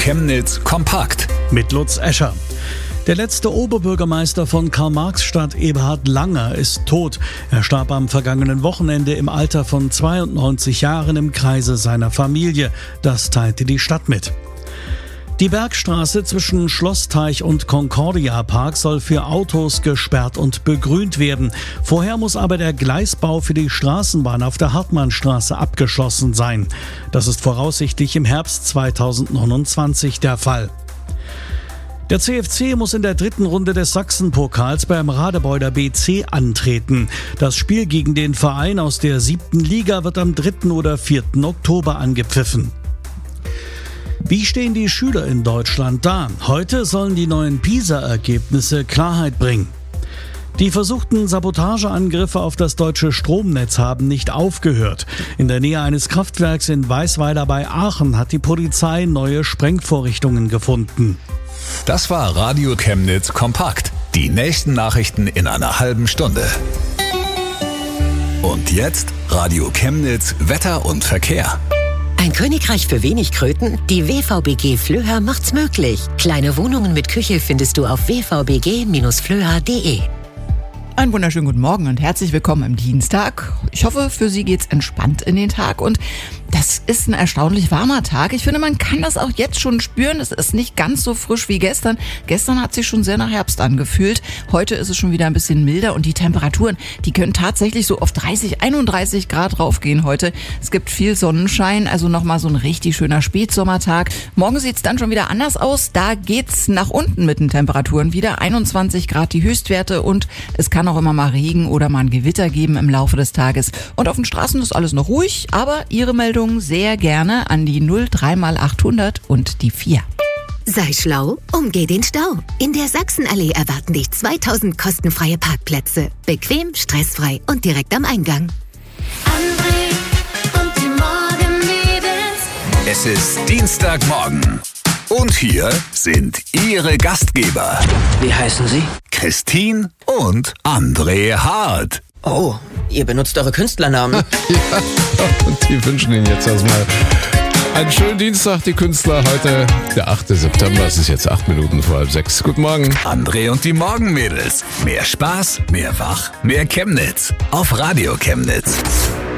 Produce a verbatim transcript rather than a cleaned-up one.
Chemnitz kompakt mit Lutz Escher. Der letzte Oberbürgermeister von Karl-Marx-Stadt, Eberhard Langer, ist tot. Er starb am vergangenen Wochenende im Alter von zweiundneunzig Jahren im Kreise seiner Familie. Das teilte die Stadt mit. Die Bergstraße zwischen Schlossteich und Concordia Park soll für Autos gesperrt und begrünt werden. Vorher muss aber der Gleisbau für die Straßenbahn auf der Hartmannstraße abgeschlossen sein. Das ist voraussichtlich im Herbst zweitausendneunundzwanzig der Fall. Der C F C muss in der dritten Runde des Sachsenpokals beim Radebeuler B C antreten. Das Spiel gegen den Verein aus der siebten Liga wird am dritten oder vierten Oktober angepfiffen. Wie stehen die Schüler in Deutschland da? Heute sollen die neuen PISA-Ergebnisse Klarheit bringen. Die versuchten Sabotageangriffe auf das deutsche Stromnetz haben nicht aufgehört. In der Nähe eines Kraftwerks in Weisweiler bei Aachen hat die Polizei neue Sprengvorrichtungen gefunden. Das war Radio Chemnitz kompakt. Die nächsten Nachrichten in einer halben Stunde. Und jetzt Radio Chemnitz Wetter und Verkehr. Ein Königreich für wenig Kröten? Die W V B G Flöha macht's möglich. Kleine Wohnungen mit Küche findest du auf w v b g Bindestrich flöha punkt de. Einen wunderschönen guten Morgen und herzlich willkommen am Dienstag. Ich hoffe, für Sie geht's entspannt in den Tag und das ist ein erstaunlich warmer Tag. Ich finde, man kann das auch jetzt schon spüren. Es ist nicht ganz so frisch wie gestern. Gestern hat sich schon sehr nach Herbst angefühlt. Heute ist es schon wieder ein bisschen milder und die Temperaturen, die können tatsächlich so auf dreißig, einunddreißig Grad raufgehen heute. Es gibt viel Sonnenschein, also nochmal so ein richtig schöner Spätsommertag. Morgen sieht's dann schon wieder anders aus. Da geht's nach unten mit den Temperaturen wieder. einundzwanzig Grad die Höchstwerte und es kann auch immer mal Regen oder mal ein Gewitter geben im Laufe des Tages. Und auf den Straßen ist alles noch ruhig, aber Ihre Meldung sehr gerne an die null drei mal achthundert und die vier. Sei schlau, umgeh den Stau. In der Sachsenallee erwarten dich zweitausend kostenfreie Parkplätze. Bequem, stressfrei und direkt am Eingang. André und die Morgenmädels. Es ist Dienstagmorgen. Und hier sind Ihre Gastgeber. Wie heißen Sie? Christine und André Hart. Oh, ihr benutzt eure Künstlernamen. Ja, und die wünschen Ihnen jetzt erstmal einen schönen Dienstag, die Künstler. Heute der achte September, es ist jetzt acht Minuten vor halb sechs. Guten Morgen. André und die Morgenmädels. Mehr Spaß, mehr Wach, mehr Chemnitz. Auf Radio Chemnitz.